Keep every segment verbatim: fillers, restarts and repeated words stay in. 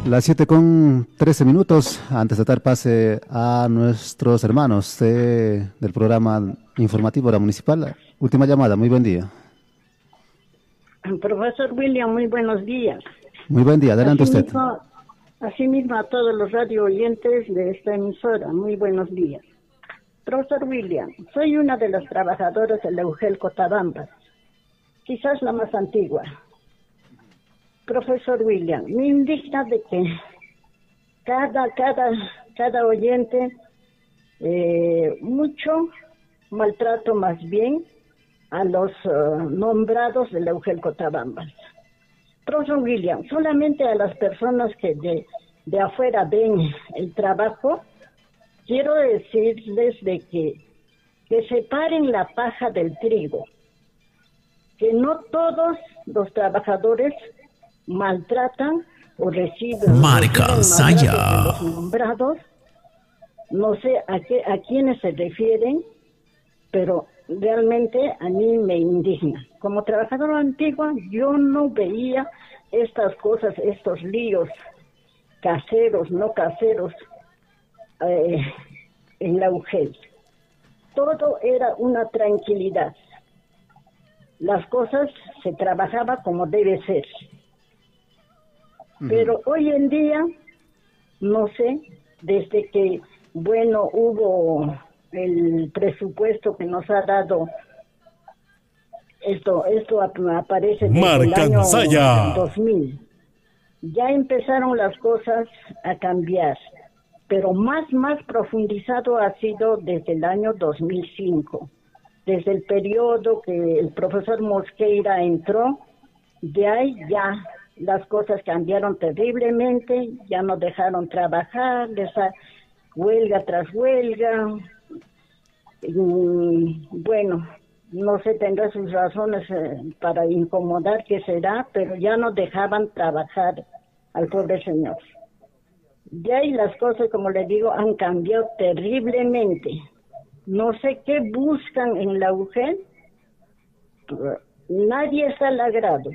Las siete con trece minutos, antes de dar pase a nuestros hermanos de, del programa informativo de la municipal. Última llamada, muy buen día. Profesor William, muy buenos días. Muy buen día, adelante usted. Asimismo, asimismo a todos los radio oyentes de esta emisora, muy buenos días. Profesor William, soy una de las trabajadoras de la U G E L Cotabambas, quizás la más antigua. Profesor William, me indigna de que cada, cada, cada oyente, eh, mucho maltrato más bien a los uh, nombrados de la U G E L Cotabambas. Profesor William, solamente a las personas que de, de afuera ven el trabajo, quiero decirles de que, que separen la paja del trigo, que no todos los trabajadores maltratan o reciben Marca Saya. Los nombrados, no sé a qué a quiénes se refieren, pero realmente a mí me indigna. Como trabajadora antigua, yo no veía estas cosas, estos líos caseros, no caseros, eh, en la U G E L. Todo era una tranquilidad. Las cosas se trabajaba como debe ser. Pero hoy en día, no sé, desde que, bueno, hubo el presupuesto que nos ha dado, esto esto aparece desde el año dos mil. Ya empezaron las cosas a cambiar, pero más, más profundizado ha sido desde el año dos mil cinco. Desde el periodo que el profesor Mosqueira entró, de ahí ya las cosas cambiaron terriblemente, ya no dejaron trabajar, esa huelga tras huelga. Y, bueno, no sé, tendrá sus razones eh, para incomodar qué será, pero ya no dejaban trabajar al pobre señor. De ahí las cosas, como le digo, han cambiado terriblemente. No sé qué buscan en la U G E L, nadie está al agrado.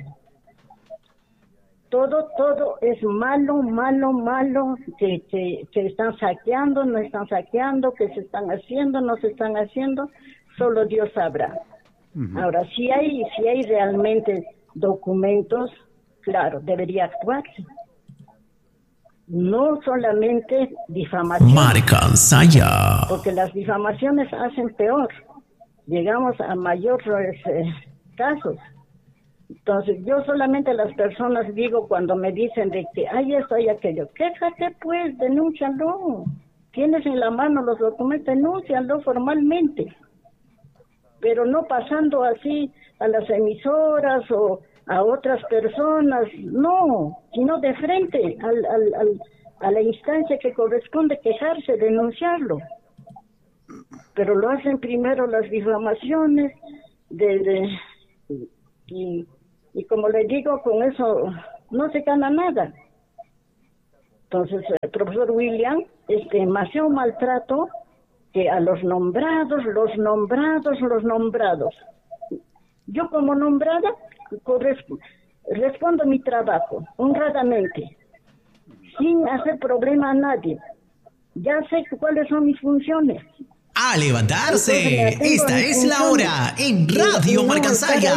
Todo, todo es malo, malo, malo, que, que, que están saqueando, no están saqueando, que se están haciendo, no se están haciendo, solo Dios sabrá. Uh-huh. Ahora, si hay, si hay realmente documentos, claro, debería actuarse. No solamente difamación. Marca Saya. Porque las difamaciones hacen peor. Llegamos a mayores eh, casos. Entonces, yo solamente a las personas digo cuando me dicen de que hay esto, hay aquello, quéjate pues, denúncialo. Tienes en la mano los documentos, denúncialo formalmente. Pero no pasando así a las emisoras o a otras personas, no, sino de frente al, al, al, a la instancia que corresponde quejarse, denunciarlo. Pero lo hacen primero las difamaciones de... de y, y como le digo, con eso no se gana nada. Entonces, el profesor William, es demasiado maltrato que a los nombrados, los nombrados, los nombrados. Yo como nombrada corresp- respondo mi trabajo honradamente, sin hacer problema a nadie. Ya sé cuáles son mis funciones. ¡A levantarse! Esta es la hora en Radio no, Marca Saya.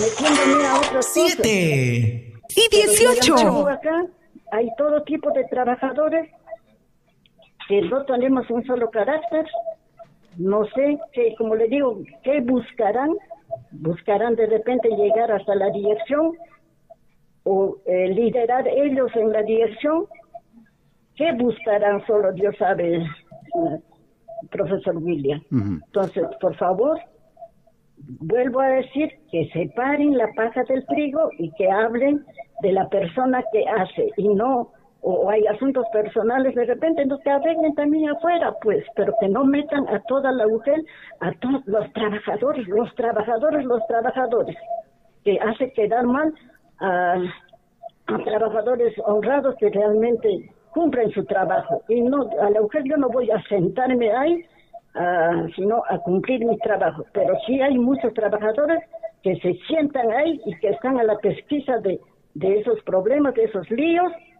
Siete y dieciocho. Acá hay todo tipo de trabajadores que no tenemos un solo carácter. No sé, que como le digo, ¿qué buscarán? Buscarán de repente llegar hasta la dirección o eh, liderar ellos en la dirección. ¿Qué buscarán? Solo Dios sabe, profesor William. Uh-huh. Entonces, por favor, vuelvo a decir que separen la paja del trigo y que hablen de la persona que hace y no, o hay asuntos personales de repente, no, que arreglen también afuera, pues, pero que no metan a toda la U G E L, a todos los trabajadores, los trabajadores, los trabajadores, que hace quedar mal a, a trabajadores honrados que realmente cumplen su trabajo. Y no, a la U G E L yo no voy a sentarme ahí, uh, sino a cumplir mi trabajo. Pero sí hay muchos trabajadores que se sientan ahí y que están a la pesquisa de, de esos problemas, de esos líos,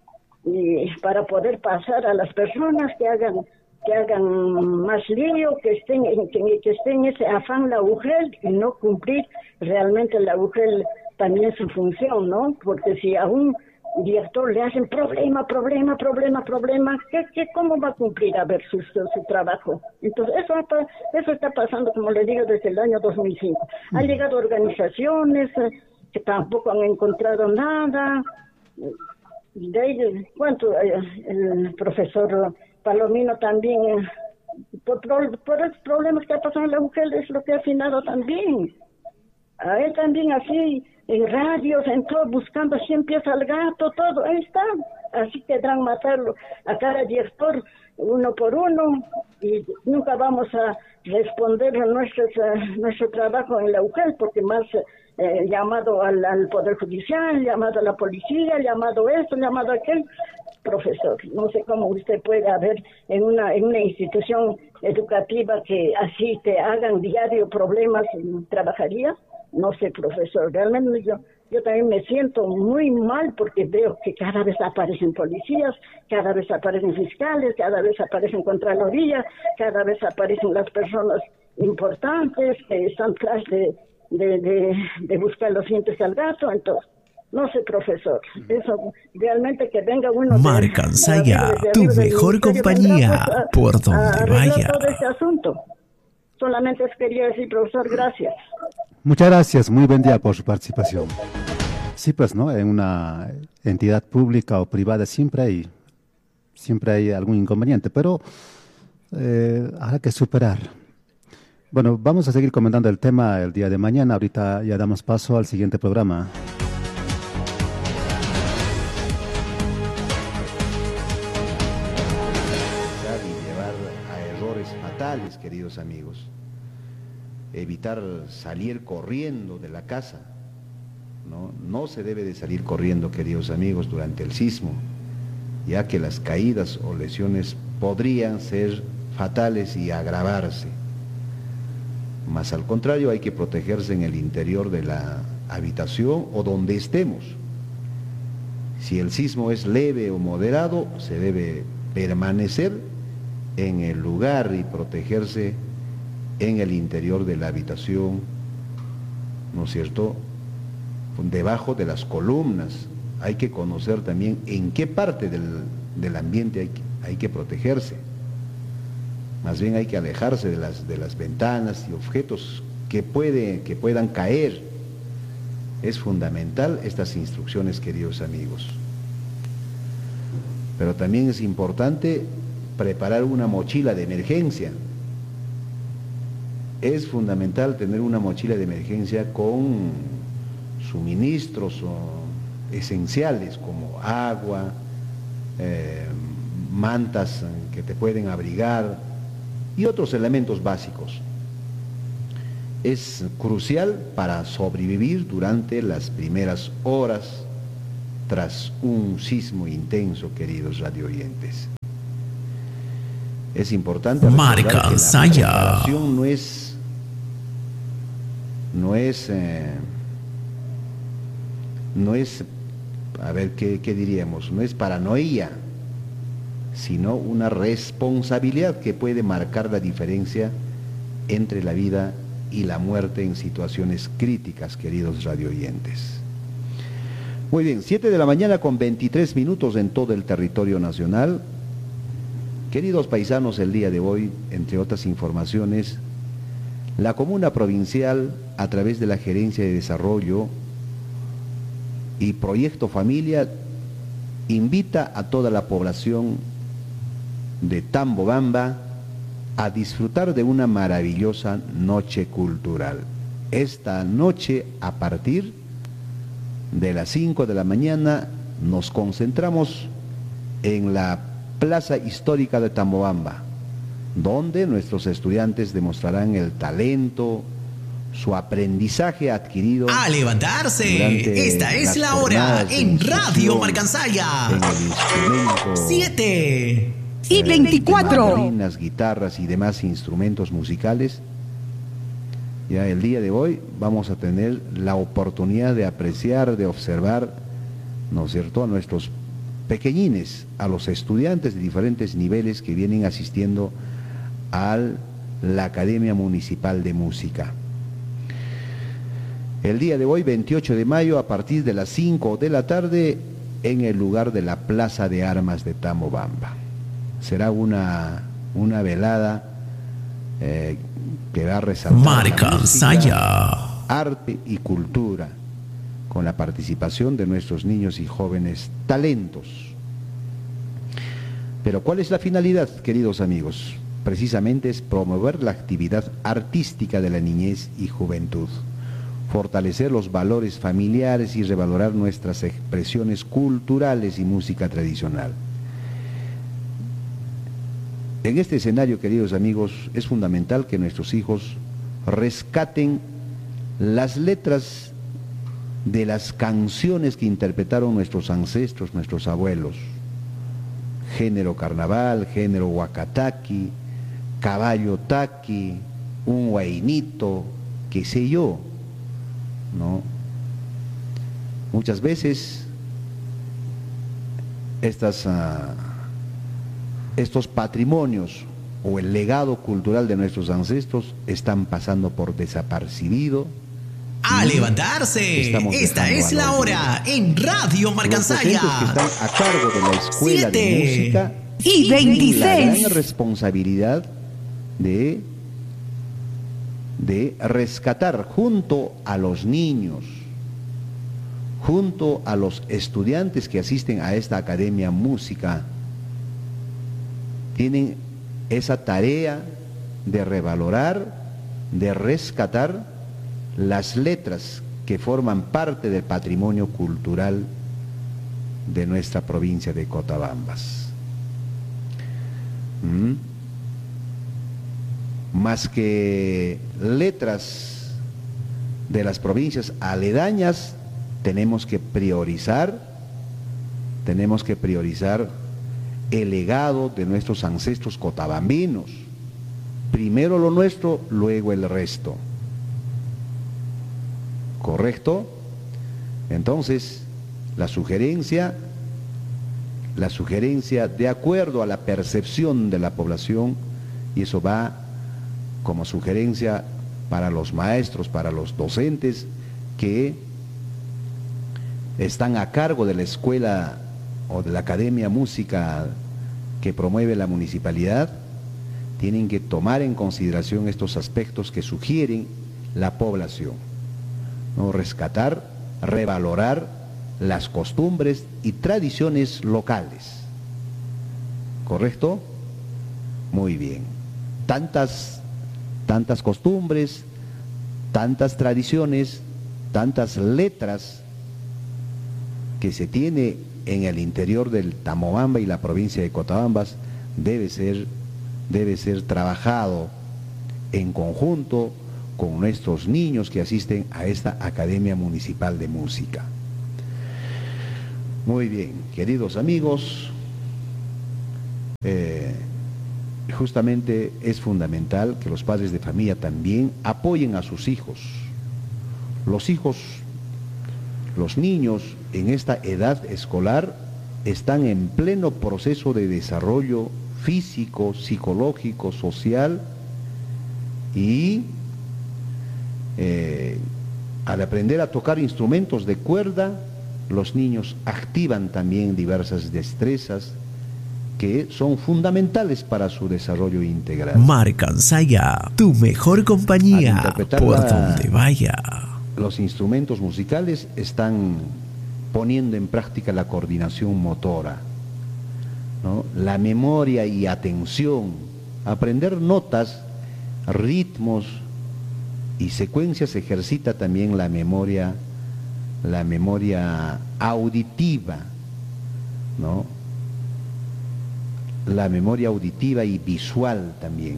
y para poder pasar a las personas que hagan que hagan más lío, que estén, que, que estén en ese afán la U G E L y no cumplir realmente la U G E L también su función, ¿no? Porque si a un director le hacen problema, problema, problema, problema, ¿qué, qué, ¿cómo va a cumplir a ver su, su, su trabajo? Entonces, eso, eso está pasando, como le digo, desde el año dos mil cinco. Han llegado organizaciones eh, que tampoco han encontrado nada. De ahí, ¿cuánto? Eh, el profesor Palomino también, eh, por, por, por los problemas que ha pasado en la U G E L, es lo que ha afinado también. A él también así, en radios, en todo, buscando cien pies al gato, todo, ahí está. Así querrán matarlo a cada director, uno por uno, y nunca vamos a responder a nuestro, a nuestro trabajo en la U G E L, porque más eh, llamado al, al Poder Judicial, llamado a la policía, llamado esto, llamado aquel. Profesor, no sé cómo usted puede haber en una en una institución educativa que así te hagan diario problemas, ¿trabajaría? No sé, profesor, realmente yo yo también me siento muy mal porque veo que cada vez aparecen policías, cada vez aparecen fiscales, cada vez aparecen contralorías, cada vez aparecen las personas importantes que están tras de, de, de, de buscar los dientes al gato, entonces no sé, profesor, eso realmente que venga uno... Marcansaya, tu mejor compañía, pues, a, por donde vaya. Todo este asunto. Solamente os quería decir, profesor, gracias. Muchas gracias, muy buen día por su participación. Sí, pues, ¿no? En una entidad pública o privada siempre hay, siempre hay algún inconveniente, pero eh, habrá que superar. Bueno, vamos a seguir comentando el tema el día de mañana. Ahorita ya damos paso al siguiente programa. Queridos amigos, evitar salir corriendo de la casa, ¿no? No se debe de salir corriendo, queridos amigos, durante el sismo, ya que las caídas o lesiones podrían ser fatales y agravarse. Más al contrario, hay que protegerse en el interior de la habitación o donde estemos. Si el sismo es leve o moderado, se debe permanecer en el lugar y protegerse en el interior de la habitación, ¿no es cierto? Debajo de las columnas. Hay que conocer también en qué parte del, del ambiente hay que, hay que protegerse. Más bien hay que alejarse de las, de las ventanas y objetos que, puede, que puedan caer. Es fundamental estas instrucciones, queridos amigos. Pero también es importante preparar una mochila de emergencia. Es fundamental tener una mochila de emergencia con suministros esenciales como agua, eh, mantas que te pueden abrigar y otros elementos básicos. Es crucial para sobrevivir durante las primeras horas tras un sismo intenso, queridos radioyentes. Es importante recordar que la preparación no es, no es, eh, no es, a ver, ¿qué, qué diríamos? No es paranoia, sino una responsabilidad que puede marcar la diferencia entre la vida y la muerte en situaciones críticas, queridos radioyentes. Muy bien, siete de la mañana con veintitrés minutos en todo el territorio nacional. Queridos paisanos, el día de hoy, entre otras informaciones, la Comuna Provincial, a través de la Gerencia de Desarrollo y Proyecto Familia, invita a toda la población de Tambobamba a disfrutar de una maravillosa noche cultural. Esta noche, a partir de las cinco de la mañana, nos concentramos en la Plaza Histórica de Tambobamba, donde nuestros estudiantes demostrarán el talento, su aprendizaje adquirido. ¡A levantarse! Esta es la hora en Radio Marcansaya. Siete y veinticuatro. Mandolinas, guitarras y demás instrumentos musicales. Ya el día de hoy vamos a tener la oportunidad de apreciar, de observar, ¿no es cierto?, a nuestros pequeñines, a los estudiantes de diferentes niveles que vienen asistiendo a la Academia Municipal de Música. El día de hoy, veintiocho de mayo, a partir de las cinco de la tarde, en el lugar de la Plaza de Armas de Tamobamba. Será una, una velada eh, que va a resaltar Marca la música, Saya, arte y cultura, con la participación de nuestros niños y jóvenes talentos. Pero ¿cuál es la finalidad, queridos amigos? Precisamente es promover la actividad artística de la niñez y juventud, fortalecer los valores familiares y revalorar nuestras expresiones culturales y música tradicional. En este escenario, queridos amigos, es fundamental que nuestros hijos rescaten las letras de las canciones que interpretaron nuestros ancestros, nuestros abuelos. Género carnaval, género huacataqui, caballo taqui, un huainito, qué sé yo, ¿no? Muchas veces estas, uh, estos patrimonios o el legado cultural de nuestros ancestros están pasando por desapercibido. A levantarse. Esta es la hora en Radio Marcansaya. Los docentes que están a cargo de la escuela Siete. de música Y veintiséis. tienen la gran responsabilidad de, de rescatar junto a los niños, junto a los estudiantes que asisten a esta academia música, tienen esa tarea de revalorar, de rescatar las letras que forman parte del patrimonio cultural de nuestra provincia de Cotabambas. ¿Mm? Más que letras de las provincias aledañas, tenemos que priorizar, tenemos que priorizar el legado de nuestros ancestros cotabambinos. Primero lo nuestro, luego el resto. ¿Correcto? Entonces, la sugerencia, la sugerencia de acuerdo a la percepción de la población, y eso va como sugerencia para los maestros, para los docentes que están a cargo de la escuela o de la academia música que promueve la municipalidad, tienen que tomar en consideración estos aspectos que sugieren la población, ¿no? Rescatar, revalorar las costumbres y tradiciones locales. ¿Correcto? Muy bien. Tantas, tantas costumbres, tantas tradiciones, tantas letras que se tiene en el interior del Tamobamba y la provincia de Cotabambas, debe ser, debe ser trabajado en conjunto con nuestros niños que asisten a esta Academia Municipal de Música. Muy bien, queridos amigos, eh, justamente es fundamental que los padres de familia también apoyen a sus hijos. Los hijos, los niños en esta edad escolar están en pleno proceso de desarrollo físico, psicológico, social, y eh, al aprender a tocar instrumentos de cuerda, los niños activan también diversas destrezas que son fundamentales para su desarrollo integral. Marcansaya, tu mejor compañía por la, donde vaya. Los instrumentos musicales están poniendo en práctica la coordinación motora, ¿no? La memoria y atención, aprender notas, ritmos y secuencias ejercita también la memoria, la memoria auditiva, ¿no? La memoria auditiva y visual también.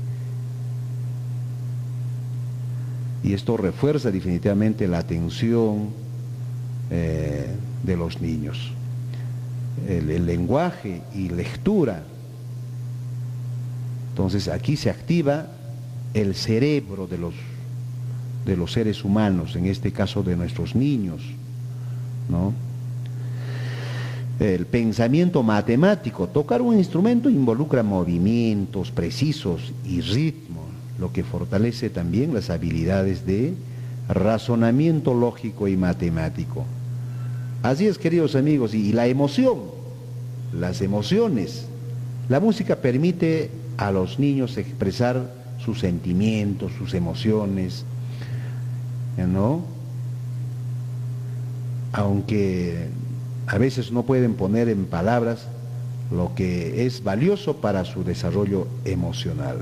Y esto refuerza definitivamente la atención eh, de los niños. El, el lenguaje y lectura. Entonces aquí se activa el cerebro de los, de los seres humanos, en este caso de nuestros niños, ¿no? el pensamiento matemático. Tocar un instrumento involucra movimientos precisos y ritmo, lo que fortalece también las habilidades de razonamiento lógico y matemático. Así es, queridos amigos, y la emoción, las emociones. La música permite a los niños expresar sus sentimientos, sus emociones, ¿no? Aunque a veces no pueden poner en palabras lo que es valioso para su desarrollo emocional.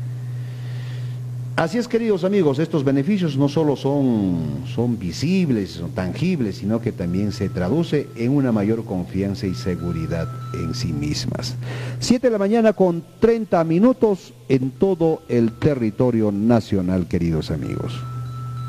Así es, queridos amigos, estos beneficios no solo son, son visibles, son tangibles, sino que también se traduce en una mayor confianza y seguridad en sí mismas. Siete de la mañana con treinta minutos en todo el territorio nacional, queridos amigos.